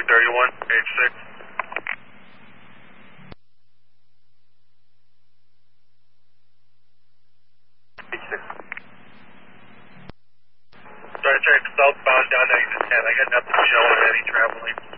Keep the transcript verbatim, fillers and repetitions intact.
thirty-one, page six. Page six. Star Trek southbound down exit ten. I got nothing to show on any travel lanes.